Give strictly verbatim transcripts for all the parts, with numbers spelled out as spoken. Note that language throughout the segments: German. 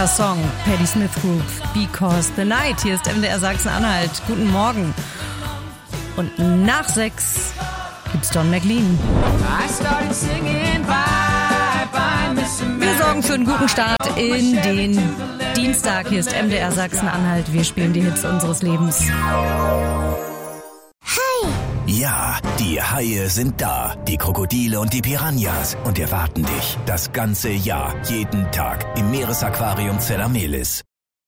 Super Song. Patti Smith Group, Because the Night. Hier ist M D R Sachsen-Anhalt. Guten Morgen. Und nach sechs gibt's Don McLean. Wir sorgen für einen guten Start in den Dienstag. Hier ist M D R Sachsen-Anhalt. Wir spielen die Hits unseres Lebens. Ja, die Haie sind da, die Krokodile und die Piranhas und erwarten dich das ganze Jahr, jeden Tag im Meeresaquarium Zellamelis.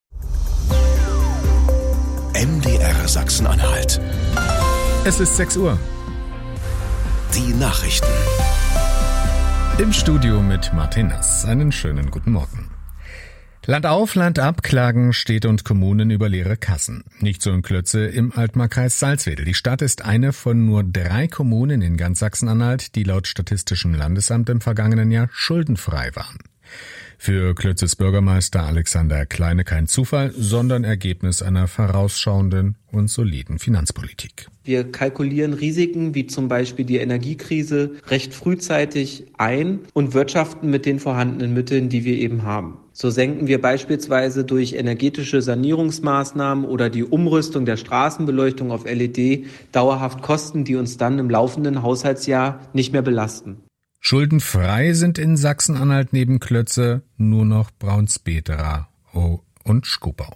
M D R Sachsen-Anhalt. Es ist sechs Uhr. Die Nachrichten. Im Studio mit Martin Nass. Einen schönen guten Morgen. Land auf, Land ab klagen Städte und Kommunen über leere Kassen. Nicht so in Klötze im Altmarkkreis Salzwedel. Die Stadt ist eine von nur drei Kommunen in ganz Sachsen-Anhalt, die laut Statistischem Landesamt im vergangenen Jahr schuldenfrei waren. Für Klötzes Bürgermeister Alexander Kleine kein Zufall, sondern Ergebnis einer vorausschauenden und soliden Finanzpolitik. Wir kalkulieren Risiken wie zum Beispiel die Energiekrise recht frühzeitig ein und wirtschaften mit den vorhandenen Mitteln, die wir eben haben. So senken wir beispielsweise durch energetische Sanierungsmaßnahmen oder die Umrüstung der Straßenbeleuchtung auf L E D dauerhaft Kosten, die uns dann im laufenden Haushaltsjahr nicht mehr belasten. Schuldenfrei sind in Sachsen-Anhalt neben Klötze nur noch Braunsbedra und Schkopau.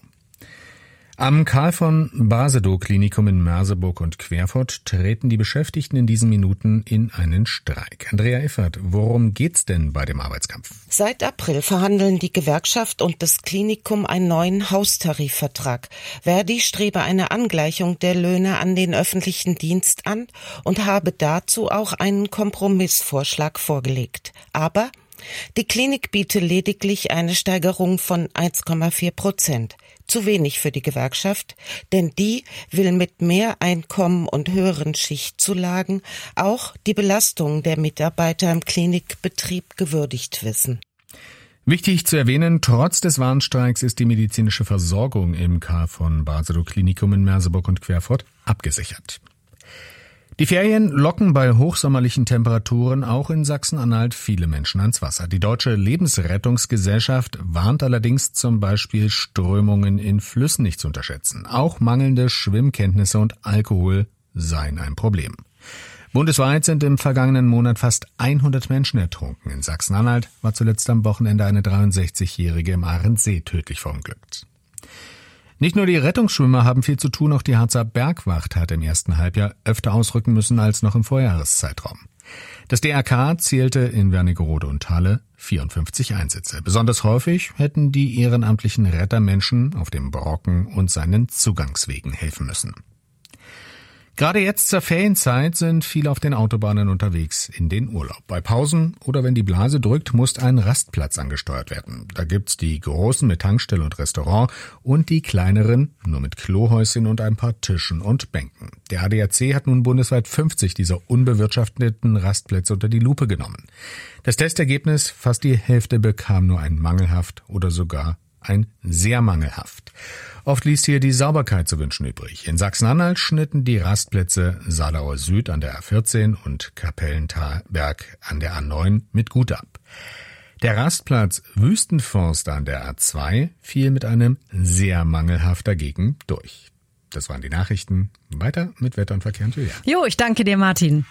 Am Karl von Basedow Klinikum in Merseburg und Querfurt treten die Beschäftigten in diesen Minuten in einen Streik. Andrea Iffert, worum geht's denn bei dem Arbeitskampf? Seit April verhandeln die Gewerkschaft und das Klinikum einen neuen Haustarifvertrag. Verdi strebe eine Angleichung der Löhne an den öffentlichen Dienst an und habe dazu auch einen Kompromissvorschlag vorgelegt. Aber die Klinik biete lediglich eine Steigerung von eins Komma vier Prozent. Zu wenig für die Gewerkschaft, denn die will mit mehr Einkommen und höheren Schichtzulagen auch die Belastung der Mitarbeiter im Klinikbetrieb gewürdigt wissen. Wichtig zu erwähnen, trotz des Warnstreiks ist die medizinische Versorgung im Karl von Basedow Klinikum in Merseburg und Querfurt abgesichert. Die Ferien locken bei hochsommerlichen Temperaturen auch in Sachsen-Anhalt viele Menschen ans Wasser. Die Deutsche Lebensrettungsgesellschaft warnt allerdings zum Beispiel Strömungen in Flüssen nicht zu unterschätzen. Auch mangelnde Schwimmkenntnisse und Alkohol seien ein Problem. Bundesweit sind im vergangenen Monat fast hundert Menschen ertrunken. In Sachsen-Anhalt war zuletzt am Wochenende eine dreiundsechzigjährige im Ahrensee tödlich verunglückt. Nicht nur die Rettungsschwimmer haben viel zu tun, auch die Harzer Bergwacht hat im ersten Halbjahr öfter ausrücken müssen als noch im Vorjahreszeitraum. Das D R K zählte in Wernigerode und Halle vierundfünfzig Einsätze. Besonders häufig hätten die ehrenamtlichen Rettermenschen auf dem Brocken und seinen Zugangswegen helfen müssen. Gerade jetzt zur Ferienzeit sind viele auf den Autobahnen unterwegs in den Urlaub. Bei Pausen oder wenn die Blase drückt, muss ein Rastplatz angesteuert werden. Da gibt's die großen mit Tankstelle und Restaurant und die kleineren, nur mit Klohäuschen und ein paar Tischen und Bänken. Der A D A C hat nun bundesweit fünfzig dieser unbewirtschafteten Rastplätze unter die Lupe genommen. Das Testergebnis, fast die Hälfte bekam nur ein mangelhaft oder sogar ein sehr mangelhaft. Oft ließ hier die Sauberkeit zu wünschen übrig. In Sachsen-Anhalt schnitten die Rastplätze Salauer Süd an der A vierzehn und Kapellenberg an der A neun mit gut ab. Der Rastplatz Wüstenforst an der A zwei fiel mit einem sehr mangelhaft dagegen durch. Das waren die Nachrichten. Weiter mit Wetter und Verkehr und Julia. Jo, ich danke dir, Martin.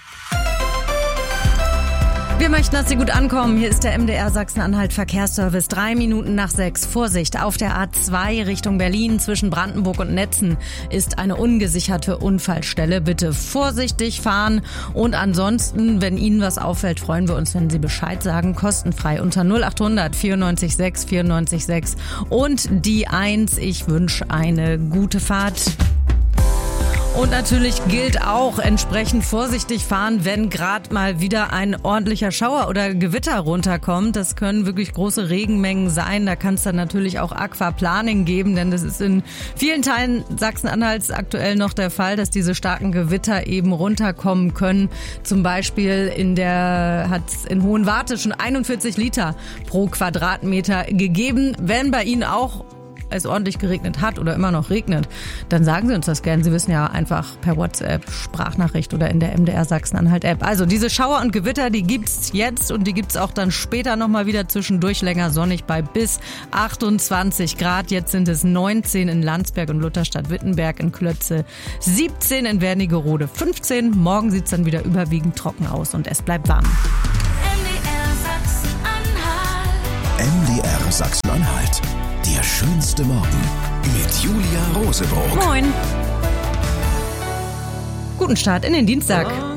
Wir möchten, dass Sie gut ankommen. Hier ist der M D R Sachsen-Anhalt Verkehrsservice. Drei Minuten nach sechs. Vorsicht, auf der A zwei Richtung Berlin zwischen Brandenburg und Netzen ist eine ungesicherte Unfallstelle. Bitte vorsichtig fahren. Und ansonsten, wenn Ihnen was auffällt, freuen wir uns, wenn Sie Bescheid sagen. Kostenfrei unter null acht hundert vierundneunzig sechs vierundneunzig sechs und die eins. Ich wünsche eine gute Fahrt. Und natürlich gilt auch entsprechend vorsichtig fahren, wenn gerade mal wieder ein ordentlicher Schauer oder Gewitter runterkommt. Das können wirklich große Regenmengen sein. Da kann es dann natürlich auch Aquaplaning geben, denn das ist in vielen Teilen Sachsen-Anhalts aktuell noch der Fall, dass diese starken Gewitter eben runterkommen können. Zum Beispiel in der hat es in Hohenwarte schon einundvierzig Liter pro Quadratmeter gegeben. Wenn bei Ihnen auch es ordentlich geregnet hat oder immer noch regnet, dann sagen Sie uns das gerne. Sie wissen ja einfach per WhatsApp, Sprachnachricht oder in der M D R Sachsen-Anhalt-App. Also diese Schauer und Gewitter, die gibt's jetzt und die gibt's auch dann später nochmal wieder zwischendurch länger sonnig bei bis achtundzwanzig Grad. Jetzt sind es neunzehn in Landsberg und Lutherstadt-Wittenberg, in Klötze siebzehn, in Wernigerode fünfzehn. Morgen sieht's dann wieder überwiegend trocken aus und es bleibt warm. M D R Sachsen-Anhalt. Der schönste Morgen mit Julia Roseburg. Moin. Guten Start in den Dienstag.